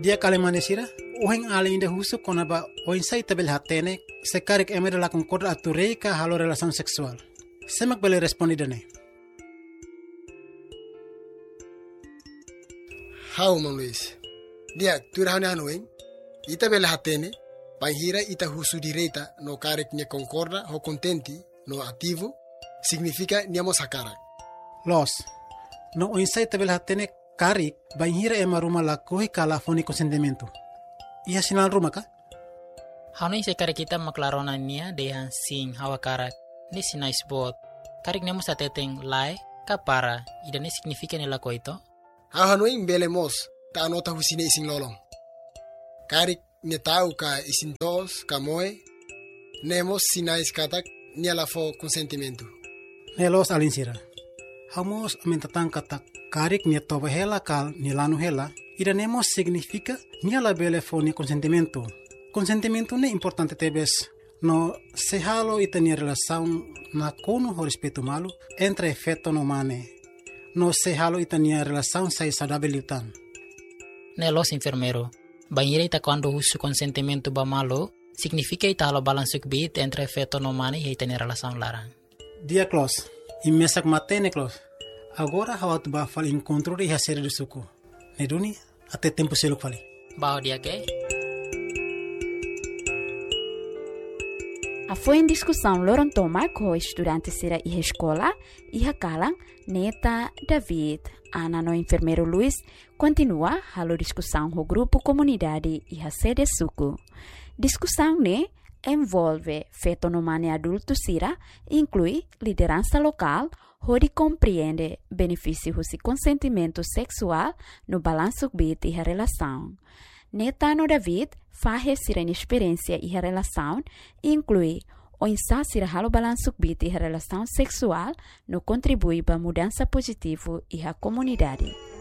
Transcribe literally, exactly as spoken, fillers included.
Dia kalimanesira, uheng além de husu konaba oinsai tabel hatene, se karik emere la concorda atureika halo relação sexual. Semak bele respondidane. Hau Mang Luis. Dia turahane anueng, ita bel hatene, panhira ita husu direita no karik ne concorda ho contenti no ativo, significa niamo sakarak. Los, no oinsai tabel hatene karik, banhira ema ruma la kohi kala foni consentimento. Ia sinal ruma ka? Hano se karik kita maklarona nia dehan sing hawa karak. Ni sinais bot. Karik nemo sa teteng lai kapara. Ida ni significa nila ko ito? Hau hanueng bele mos, ta anota husine ising lolong. Karik ne tau ka isin tos, ka moe, nemos sinais katak niala fo consentimento. Nelos alinsira. Hamos amintatang katak karik ni toba hela kal ni lanu hela, ida nemos significa niala bele fo ni consentimento. Consentimento ne importante tebes, no se halo ita ni relação na kono ho respeito malu entre efeto no mane. No se halo ita ni relação sai saudável utan. Nelos enfermero. Banhira ita quando uso consentimento ba malo, significa ita halo balansuk bit entre efeto no mane e ita ni relação larang. Dia close. Imesak matene close. Agora hawat ba fal encontro de hasere do suku. Neduni até tempo seluk fali. Bao dia ke? A foi em discussão Loron Toma com estudantes sira e escola e hakalang Neta David, Ana no enfermeiro Luis, continua halo discussão com grupo comunidade e a sede suku. Discussão ne envolve feto no mane adulto sira, inclui liderança local, onde compreende benefícios e consentimento sexual no balanço bit e a relação. Neta no David faz sira experiência e a relação, inclui o insa sira halo balanço bit e a relação sexual no contribui para mudança positiva e a comunidade.